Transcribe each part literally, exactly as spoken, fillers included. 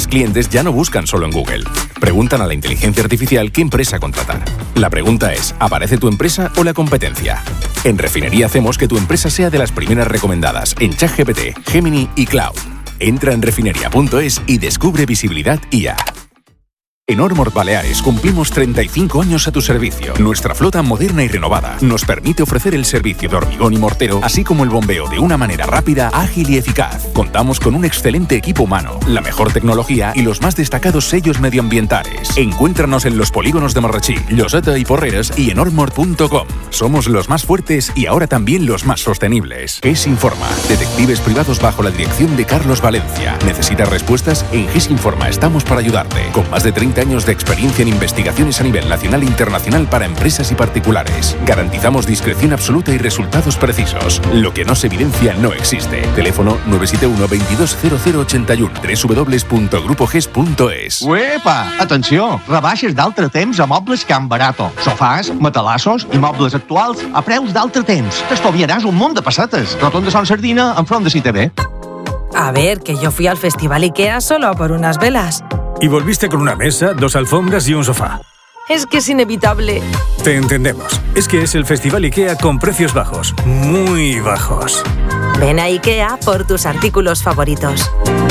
nuestros clientes ya no buscan solo en Google. Preguntan a la inteligencia artificial qué empresa contratar. La pregunta es, ¿aparece tu empresa o la competencia? En Refinería hacemos que tu empresa sea de las primeras recomendadas en ChatGPT, Gemini y Cloud. Entra en refinería punto es y descubre visibilidad I A. En Ormord Baleares cumplimos treinta y cinco años a tu servicio. Nuestra flota moderna y renovada nos permite ofrecer el servicio de hormigón y mortero, así como el bombeo de una manera rápida, ágil y eficaz. Contamos con un excelente equipo humano, la mejor tecnología y los más destacados sellos medioambientales. Encuéntranos en los polígonos de Marrachí, Lloseta y Porreres y en ormord punto com. Somos los más fuertes y ahora también los más sostenibles. G E S Informa, detectives privados bajo la dirección de Carlos Valencia. ¿Necesitas respuestas? En G E S Informa estamos para ayudarte. Con más de treinta años de experiencia en investigaciones a nivel nacional e internacional para empresas y particulares. Garantizamos discreción absoluta y resultados precisos. Lo que no se evidencia no existe. Teléfono nueve siete uno, veintidós, cero cero ochenta y uno, doble u doble u doble u punto grupo ges punto es. Uepa! Atenció! Rebaixes d'altre temps a Mobles Can Barato. Sofàs, matalassos i mobles actuals a preus d'altre temps. T'estalviaràs un munt de pessetes. Rotonda Son Sardina, enfront de Citv. A ver, que yo fui al Festival IKEA solo por unas velas. Y volviste con una mesa, dos alfombras y un sofá. Es que es inevitable. Te entendemos. Es que es el Festival IKEA con precios bajos. Muy bajos. Ven a IKEA por tus artículos favoritos.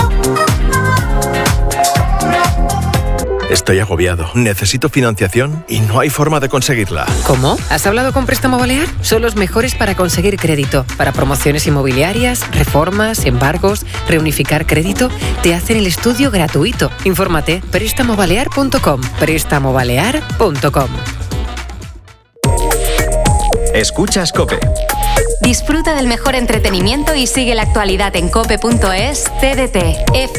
Estoy agobiado. Necesito financiación y no hay forma de conseguirla. ¿Cómo? ¿Has hablado con Préstamo Balear? Son los mejores para conseguir crédito. Para promociones inmobiliarias, reformas, embargos, reunificar crédito. Te hacen el estudio gratuito. Infórmate. préstamo balear punto com. préstamo balear punto com. Escuchas COPE. Disfruta del mejor entretenimiento y sigue la actualidad en cope punto es, C D T, F